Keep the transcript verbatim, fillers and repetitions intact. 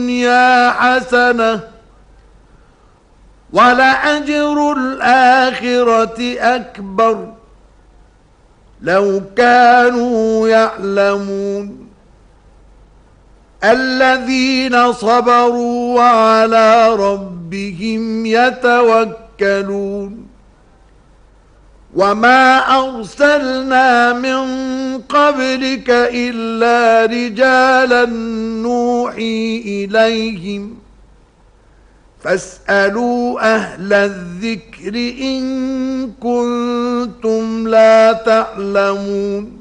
الدنيا حسنة ولأجر الآخرة أكبر لو كانوا يعلمون الذين صبروا وعلى ربهم يتوكلون وما أرسلنا من قبلك إلا رجالا نوحي إليهم فاسألوا أهل الذكر إن كنتم لا تعلمون